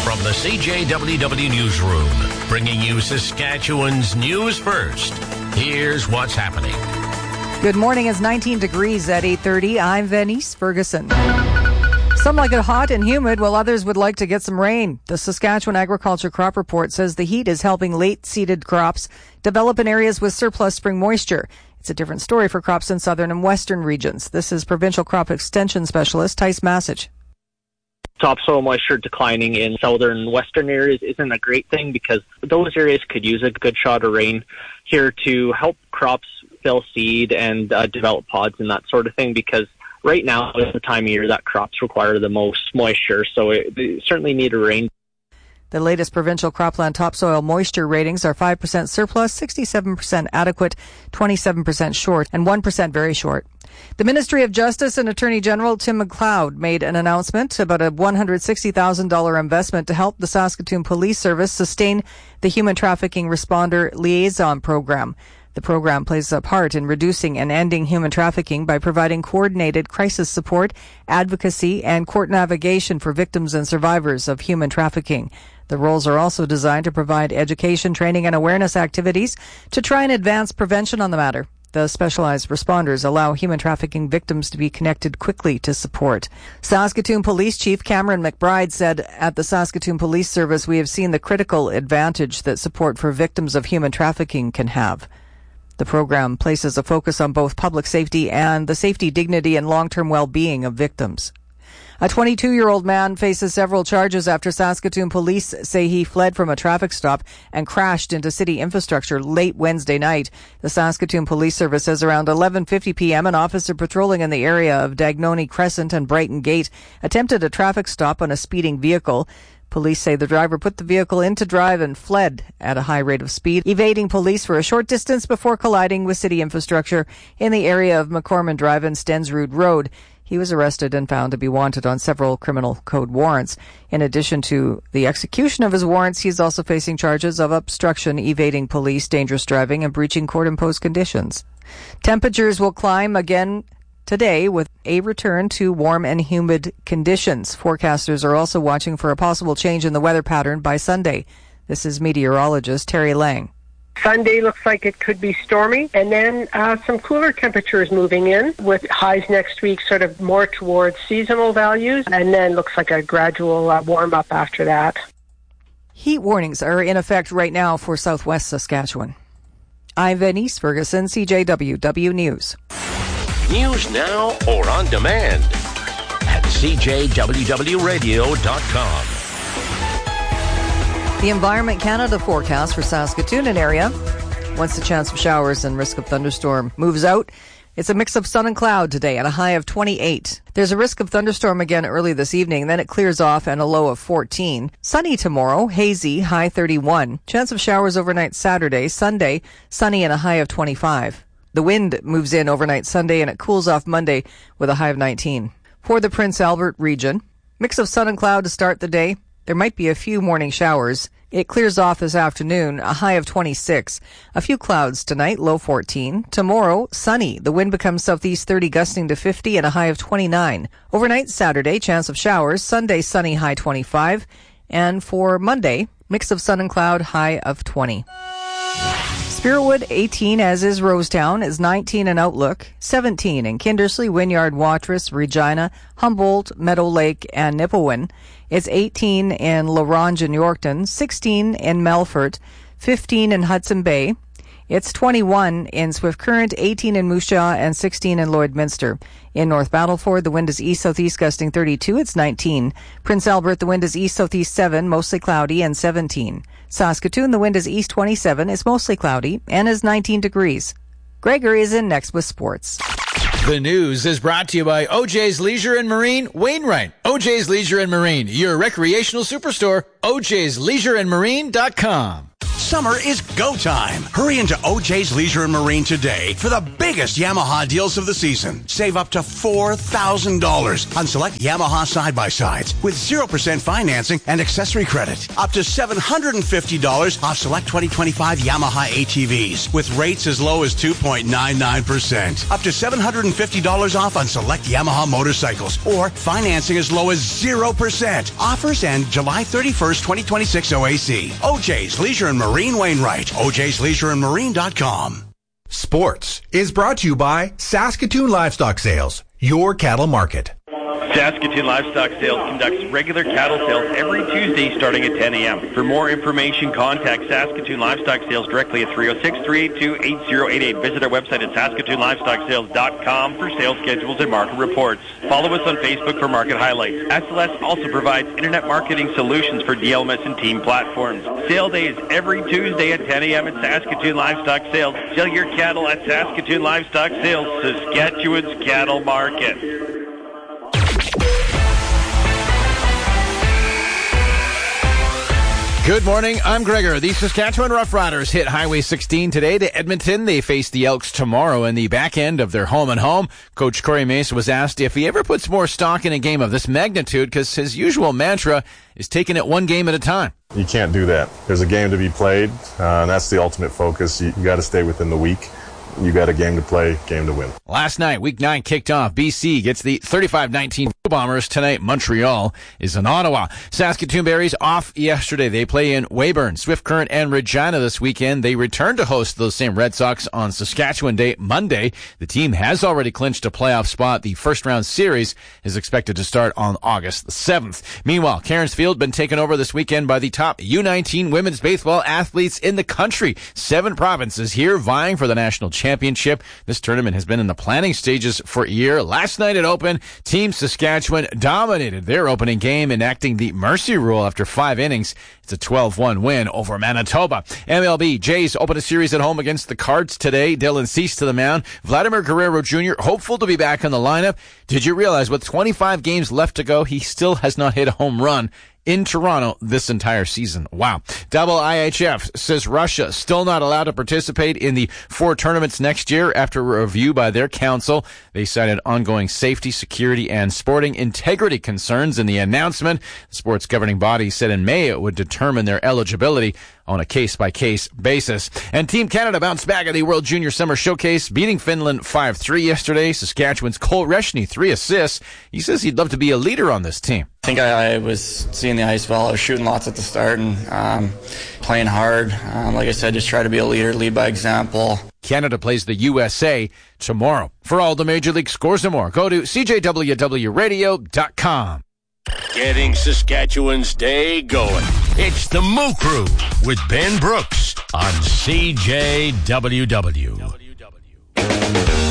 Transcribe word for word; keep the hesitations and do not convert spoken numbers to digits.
From the C J W W Newsroom, bringing you Saskatchewan's news first. Here's what's happening. Good morning. It's nineteen degrees at eight thirty. I'm Venice Ferguson. Some like it hot and humid, while others would like to get some rain. The Saskatchewan Agriculture Crop Report says the heat is helping late-seeded crops develop in areas with surplus spring moisture. It's a different story for crops in southern and western regions. This is Provincial Crop Extension Specialist Tice Massage. Topsoil moisture declining in southern and western areas isn't a great thing because those areas could use a good shot of rain here to help crops fill seed and uh, develop pods and that sort of thing, because right now is the time of year that crops require the most moisture, so it, they certainly need a rain. The latest provincial cropland topsoil moisture ratings are five percent surplus, sixty-seven percent adequate, twenty-seven percent short, and one percent very short. The Ministry of Justice and Attorney General Tim McLeod made an announcement about a one hundred sixty thousand dollars investment to help the Saskatoon Police Service sustain the Human Trafficking Responder Liaison Program. The program plays a part in reducing and ending human trafficking by providing coordinated crisis support, advocacy, and court navigation for victims and survivors of human trafficking. The roles are also designed to provide education, training, and awareness activities to try and advance prevention on the matter. The specialized responders allow human trafficking victims to be connected quickly to support. Saskatoon Police Chief Cameron McBride said, "At the Saskatoon Police Service, we have seen the critical advantage that support for victims of human trafficking can have." The program places a focus on both public safety and the safety, dignity, and long-term well-being of victims. A twenty-two-year-old man faces several charges after Saskatoon police say he fled from a traffic stop and crashed into city infrastructure late Wednesday night. The Saskatoon Police Service says around eleven fifty p.m. an officer patrolling in the area of Dagnoni Crescent and Brighton Gate attempted a traffic stop on a speeding vehicle. Police say the driver put the vehicle into drive and fled at a high rate of speed, evading police for a short distance before colliding with city infrastructure in the area of McCormick Drive and Stensrud Road. He was arrested and found to be wanted on several criminal code warrants. In addition to the execution of his warrants, he is also facing charges of obstruction, evading police, dangerous driving, and breaching court-imposed conditions. Temperatures will climb again today with a return to warm and humid conditions. Forecasters are also watching for a possible change in the weather pattern by Sunday. This is meteorologist Terry Lang. Sunday looks like it could be stormy, and then uh, some cooler temperatures moving in with highs next week sort of more towards seasonal values, and then looks like a gradual uh, warm-up after that. Heat warnings are in effect right now for southwest Saskatchewan. I'm Venice Ferguson, C J W W News. News now or on demand at c j w w radio dot com. The Environment Canada forecast for Saskatoon and area. Once the chance of showers and risk of thunderstorm moves out, it's a mix of sun and cloud today at a high of twenty-eight. There's a risk of thunderstorm again early this evening, then it clears off and a low of fourteen. Sunny tomorrow, hazy, high thirty-one. Chance of showers overnight Saturday. Sunday, sunny and a high of twenty-five. The wind moves in overnight Sunday and it cools off Monday with a high of nineteen. For the Prince Albert region, mix of sun and cloud to start the day. There might be a few morning showers. It clears off this afternoon, a high of twenty-six. A few clouds tonight, low fourteen. Tomorrow, sunny. The wind becomes southeast thirty, gusting to fifty, and a high of twenty-nine. Overnight Saturday, chance of showers. Sunday, sunny, high twenty-five. And for Monday, mix of sun and cloud, high of twenty. Spiritwood, eighteen, as is Rosetown, is nineteen in Outlook, seventeen in Kindersley, Wynyard, Watrous, Regina, Humboldt, Meadow Lake, and Nipawin. It's eighteen in La Ronge and Yorkton, sixteen in Melfort, fifteen in Hudson Bay. It's twenty-one in Swift Current, eighteen in Moose Jaw, and sixteen in Lloydminster. In North Battleford, the wind is east-southeast gusting thirty-two. It's nineteen. Prince Albert, the wind is east-southeast seven, mostly cloudy, and seventeen. Saskatoon, the wind is east twenty-seven. It's mostly cloudy, and is nineteen degrees. Gregory is in next with sports. The news is brought to you by O J's Leisure and Marine, Wainwright. O J's Leisure and Marine, your recreational superstore, o j's leisure and marine dot com. Summer is go time. Hurry into O J's Leisure and Marine today for the biggest Yamaha deals of the season. Save up to four thousand dollars on select Yamaha side-by-sides with zero percent financing and accessory credit. Up to seven hundred fifty dollars off select twenty twenty-five Yamaha A T Vs with rates as low as two point nine nine percent. Up to seven hundred fifty dollars off on select Yamaha motorcycles or financing as low as zero percent. Offers end July thirty-first, twenty twenty-six O A C. O J's Leisure and Marine Wainwright. O J's Leisure and Marine dot com. Sports is brought to you by Saskatoon Livestock Sales, your cattle market. Saskatoon Livestock Sales conducts regular cattle sales every Tuesday starting at ten a.m. For more information, contact Saskatoon Livestock Sales directly at three oh six, three eight two, eight oh eight eight. Visit our website at saskatoon livestock sales dot com for sales schedules and market reports. Follow us on Facebook for market highlights. S L S also provides internet marketing solutions for D L M S and team platforms. Sale day is every Tuesday at ten a.m. at Saskatoon Livestock Sales. Sell your cattle at Saskatoon Livestock Sales, Saskatchewan's cattle market. Good morning, I'm Gregor. The Saskatchewan Roughriders hit Highway sixteen today to Edmonton. They face the Elks tomorrow in the back end of their home and home. Coach Corey Mason was asked if he ever puts more stock in a game of this magnitude because his usual mantra is taking it one game at a time. You can't do that. There's a game to be played, uh, and that's the ultimate focus. You, you got to stay within the week. You got a game to play, game to win. Last night, week nine kicked off. B C gets the thirty-five nineteen Bombers. Tonight, Montreal is in Ottawa. Saskatoon Berries off yesterday. They play in Weyburn, Swift Current, and Regina this weekend. They return to host those same Red Sox on Saskatchewan Day, Monday. The team has already clinched a playoff spot. The first round series is expected to start on August the seventh. Meanwhile, Cairns Field been taken over this weekend by the top U nineteen women's baseball athletes in the country. Seven provinces here vying for the national championship. This tournament has been in the planning stages for a year. Last night it opened. Team Saskatchewan dominated their opening game, enacting the mercy rule after five innings. It's a twelve one win over Manitoba. M L B, Jays open a series at home against the Cards today. Dylan Cease to the mound. Vladimir Guerrero Junior hopeful to be back in the lineup. Did you realize with twenty-five games left to go, he still has not hit a home run in Toronto this entire season? Wow. Double I H F says Russia still not allowed to participate in the four tournaments next year after a review by their council. They cited ongoing safety, security, and sporting integrity concerns in the announcement. The sports governing body said in May it would determine their eligibility on a case-by-case basis. And Team Canada bounced back at the World Junior Summer Showcase, beating Finland five three yesterday. Saskatchewan's Cole Reshny, three assists. He says he'd love to be a leader on this team. I think I, I was seeing the ice well. I was shooting lots at the start and um, playing hard. Um, like I said, just try to be a leader, lead by example. Canada plays the U S A tomorrow. For all the Major League scores and more, go to C J W W radio dot com. Getting Saskatchewan's day going. It's the Moo Crew with Ben Brooks on C J W W.